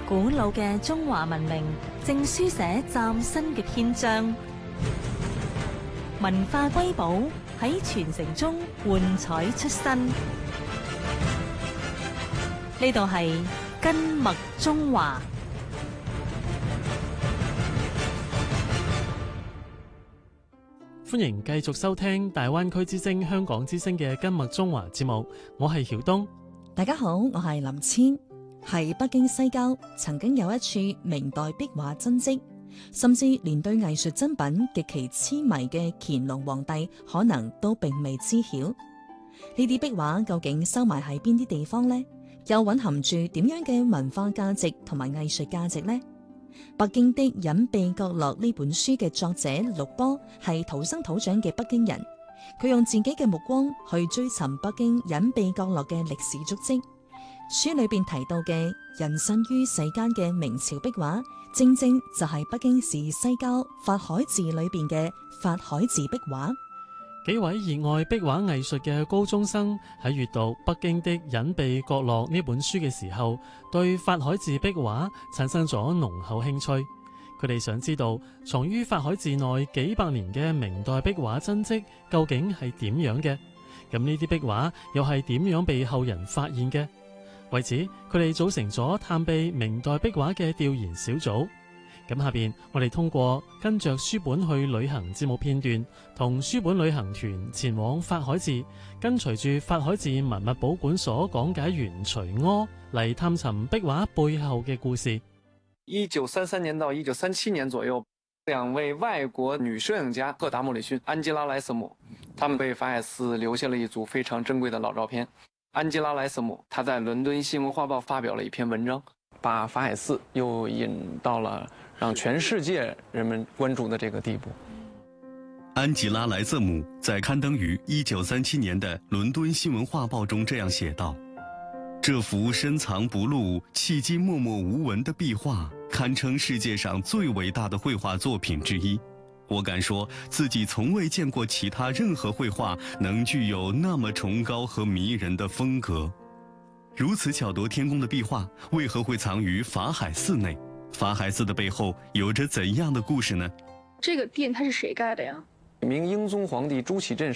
古老嘅中華文明正書寫嶄新嘅篇章，文化瑰寶喺傳承中喚彩出新。呢度係根脈中華。 歡迎繼續收聽大灣區之聲香港之聲嘅根脈中華節目，我係曉東。 大家好，我係林千。喺北京西郊曾經有一處明代壁畫真迹，甚至連對藝術真品極其痴迷嘅乾隆皇帝可能都並未知曉。呢啲壁畫究竟收埋喺邊啲地方呢？又蘊含住點樣嘅文化價值同埋藝術價值呢？北京的隱秘角落呢本書嘅作者陸波係土生土長嘅北京人，佢用自己嘅目光去追尋北京隱秘角落嘅歷史足跡。書裏邊提到嘅隱身於世間嘅明朝壁畫，正正就係北京市西郊法海寺裏邊嘅法海寺壁畫。 幾位熱愛壁畫藝術嘅高中生喺閱讀《北京的隱秘角落》呢本書嘅時候，對法海寺壁畫產生咗濃厚興趣。佢哋想知道藏於法海寺內幾百年嘅明代壁畫真迹究竟係點樣嘅？咁呢啲壁畫又係點樣被後人發現嘅？為此，佢哋組成咗探秘明代壁畫嘅調研小組。咁下邊我哋通過跟着書本去旅行節目片段，同書本旅行團前往法海寺，跟隨住法海寺文物保管所講解員徐柯嚟探尋壁畫背後嘅故事。 1933年到1937年左右，兩位外國女攝影家赫達姆里遜、安吉拉萊瑟姆，他們為法海寺留下了一組非常珍貴的老照片。安吉拉萊瑟姆，她在倫敦新聞畫報發表了一篇文章，把法海寺又引到了讓全世界人們關注的這個地步。 安吉拉·萊瑟姆在刊登於1937年的《倫敦新聞畫報》中這樣寫道：這幅深藏不露、迄今默默無聞的壁畫，堪稱世界上最偉大的繪畫作品之一。我敢說自己從未見過其他任何繪畫能具有那麼崇高和迷人的風格。如此巧奪天工的壁畫，為何會藏於法海寺內？法海寺的背後有着怎樣的故事呢？ 這個殿它是誰蓋的呀？ 明英宗皇帝朱祁鎮